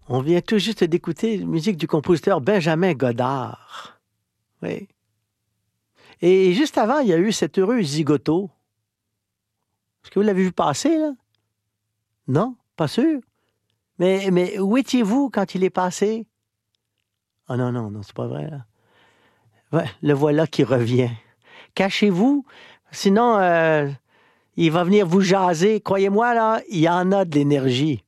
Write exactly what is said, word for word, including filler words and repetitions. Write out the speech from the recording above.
On vient tout juste d'écouter la musique du compositeur Benjamin Godard. Oui. Et juste avant, il y a eu cet heureux zigoto. Est-ce que vous l'avez vu passer, là? Non? Pas sûr? Mais, mais où étiez-vous quand il est passé? Ah non, non, non, c'est pas vrai, là. Ouais, le voilà qui revient. Cachez-vous, sinon euh, il va venir vous jaser. Croyez-moi, là, il y en a de l'énergie.